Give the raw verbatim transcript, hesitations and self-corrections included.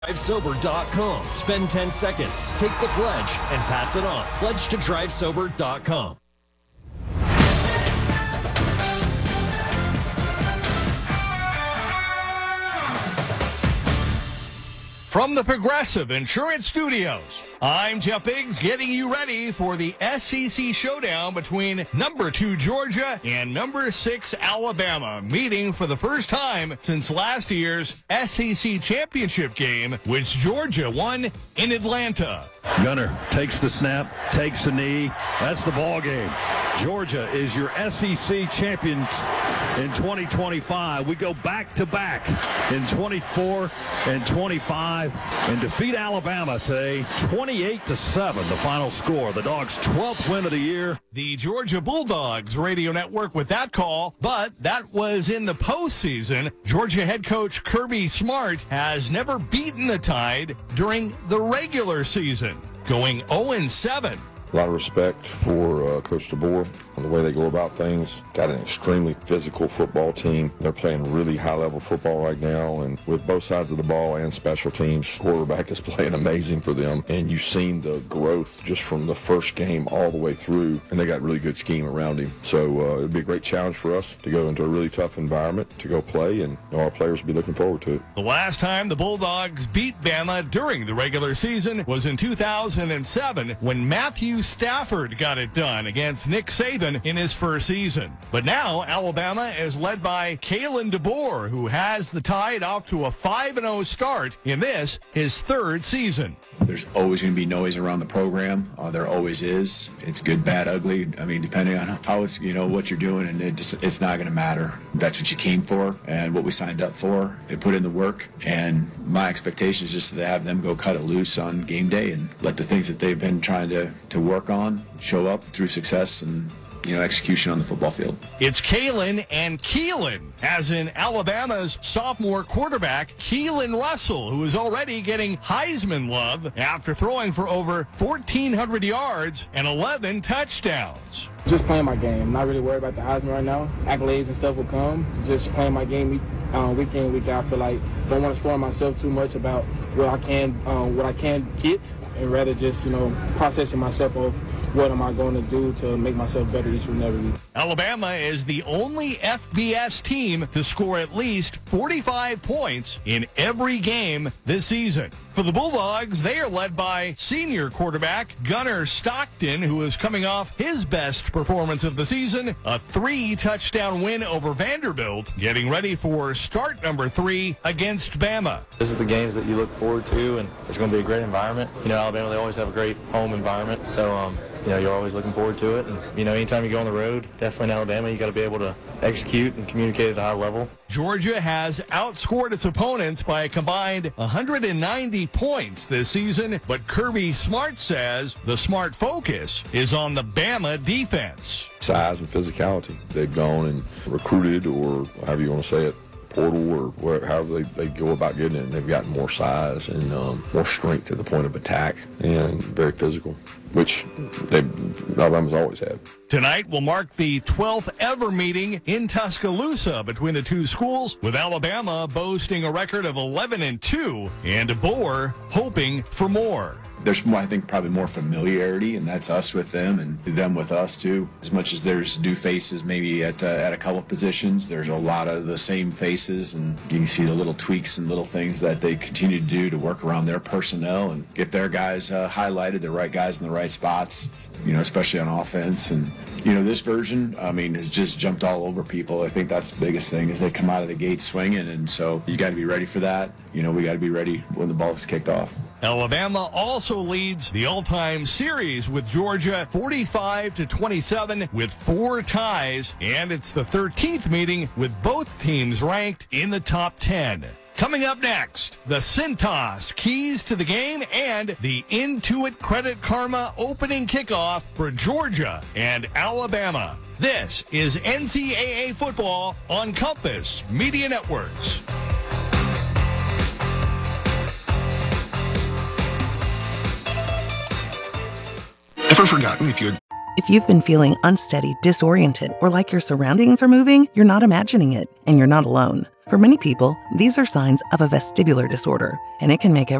drive sober dot com. Spend ten seconds, take the pledge, and pass it on. Pledge to drive sober dot com. From the Progressive Insurance Studios, I'm Jeff Biggs, getting you ready for the S E C showdown between number two Georgia and number six Alabama, meeting for the first time since last year's S E C championship game, which Georgia won in Atlanta. Gunner takes the snap, takes the knee. That's the ball game. Georgia is your S E C champions in twenty twenty-five. We go back-to-back in twenty-four and twenty-five and defeat Alabama today, twenty-eight to seven, the final score. The Dogs' twelfth win of the year. The Georgia Bulldogs radio network with that call, but that was in the postseason. Georgia head coach Kirby Smart has never beaten the Tide during the regular season, going oh and seven. A lot of respect for uh, Coach DeBoer and the way they go about things. Got an extremely physical football team. They're playing really high-level football right now, and with both sides of the ball and special teams, quarterback is playing amazing for them. And you've seen the growth just from the first game all the way through, and they got really good scheme around him. So uh, it'll be a great challenge for us to go into a really tough environment to go play, and you know, our players will be looking forward to it. The last time the Bulldogs beat Bama during the regular season was in two thousand seven when Matthew Stafford got it done against Nick Saban in his first season. But now Alabama is led by Kalen DeBoer, who has the Tide off to a five and oh start in this, his third season. There's always going to be noise around the program. Uh, there always is. It's good, bad, ugly. I mean, depending on how it's, you know, what you're doing, and it just, it's not going to matter. That's what you came for and what we signed up for. They put in the work, and my expectation is just to have them go cut it loose on game day and let the things that they've been trying to, to work on show up through success and, you know, execution on the football field. It's Kalen and Keelan, as in Alabama's sophomore quarterback, Keelan Russell, who is already getting Heisman love after throwing for over fourteen hundred yards and eleven touchdowns. Just playing my game. Not really worried about the Heisman right now. Accolades and stuff will come. Just playing my game week, uh, week in, week out. I feel like don't want to storm myself too much about what I can, uh, what I can get, and rather just, you know, processing myself of what am I going to do to make myself better each and every week. Alabama is the only F B S team to score at least forty-five points in every game this season. For the Bulldogs, they are led by senior quarterback Gunner Stockton, who is coming off his best performance of the season, a three-touchdown win over Vanderbilt, getting ready for start number three against Bama. This is the games that you look forward to, and it's going to be a great environment. You know, Alabama, they always have a great home environment, so, um, you know, you're always looking forward to it. And, you know, anytime you go on the road, definitely in Alabama, you got to be able to execute and communicate at a high level. Georgia has outscored its opponents by a combined one hundred ninety points this season, but Kirby Smart says the smart focus is on the Bama defense. Size and physicality. They've gone and recruited, or however you want to say it, portal, or where, however they, they go about getting it, and they've gotten more size and um, more strength at the point of attack, and very physical, which they Alabama's always had. Tonight will mark the twelfth ever meeting in Tuscaloosa between the two schools, with Alabama boasting a record of eleven and two and DeBoer hoping for more. There's more, I think, probably more familiarity, and that's us with them and them with us too. As much as there's new faces maybe at uh, at a couple positions, there's a lot of the same faces, and you can see the little tweaks and little things that they continue to do to work around their personnel and get their guys uh, highlighted, the right guys in the right spots, you know, especially on offense. And you know, this version, I mean, has just jumped all over people. I think that's the biggest thing, is they come out of the gate swinging, and so you got to be ready for that. You know, we got to be ready when the ball is kicked off. Alabama also leads the all-time series with Georgia forty-five to twenty-seven with four ties, and it's the thirteenth meeting with both teams ranked in the top ten. Coming up next, the Cintas keys to the game and the Intuit Credit Karma opening kickoff for Georgia and Alabama. This is N C double A football on Compass Media Networks. Ever forgotten if you're... If you've been feeling unsteady, disoriented, or like your surroundings are moving, you're not imagining it, and you're not alone. For many people, these are signs of a vestibular disorder, and it can make